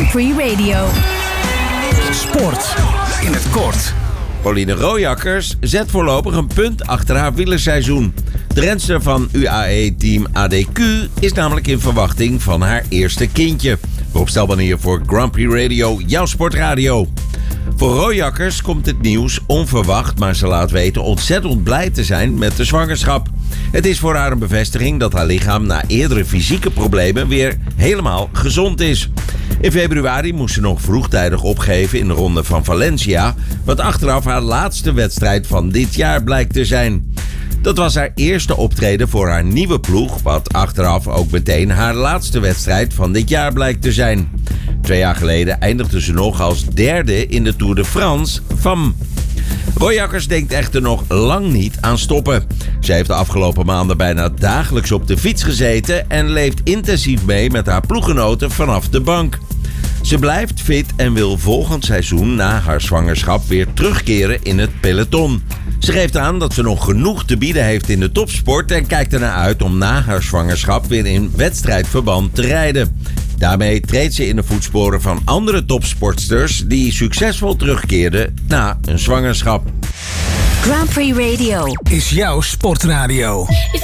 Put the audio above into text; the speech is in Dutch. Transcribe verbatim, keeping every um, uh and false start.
Grand Prix Radio. Sport in het kort. Pauline Rooijakkers zet voorlopig een punt achter haar wielerseizoen. De renster van U A E-team A D Q is namelijk in verwachting van haar eerste kindje. Rob Stelman hier voor Grand Prix Radio, jouw sportradio. Voor Rooijakkers komt het nieuws onverwacht, maar ze laat weten ontzettend blij te zijn met de zwangerschap. Het is voor haar een bevestiging dat haar lichaam na eerdere fysieke problemen weer helemaal gezond is. In februari moest ze nog vroegtijdig opgeven in de ronde van Valencia, wat achteraf haar laatste wedstrijd van dit jaar blijkt te zijn. Dat was haar eerste optreden voor haar nieuwe ploeg, wat achteraf ook meteen haar laatste wedstrijd van dit jaar blijkt te zijn. Twee jaar geleden eindigde ze nog als derde in de Tour de France van. Rooijakkers denkt echter nog lang niet aan stoppen. Zij heeft de afgelopen maanden bijna dagelijks op de fiets gezeten en leeft intensief mee met haar ploeggenoten vanaf de bank. Ze blijft fit en wil volgend seizoen na haar zwangerschap weer terugkeren in het peloton. Ze geeft aan dat ze nog genoeg te bieden heeft in de topsport en kijkt ernaar uit om na haar zwangerschap weer in wedstrijdverband te rijden. Daarmee treedt ze in de voetsporen van andere topsportsters die succesvol terugkeerden na een zwangerschap. Grand Prix Radio Is jouw sportradio.